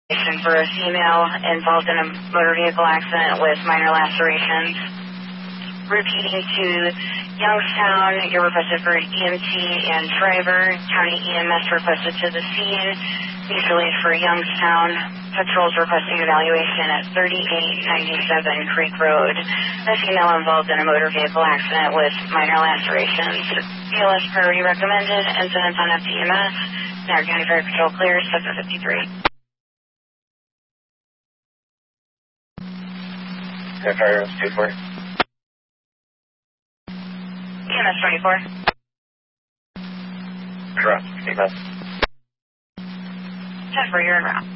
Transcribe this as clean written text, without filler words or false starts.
For a female involved in a motor vehicle accident with minor lacerations. Repeating to Youngstown, you're requested for EMT and driver. County EMS requested to the scene. Usually for Youngstown, patrols requesting evaluation at 3897 Creek Road. The female involved in a motor vehicle accident with minor lacerations. BLS priority recommended. Incidents on FTMS. Broward County Fire Patrol clears 753. Fire 24. EMS 24. Correct. EMS. 10 for your route.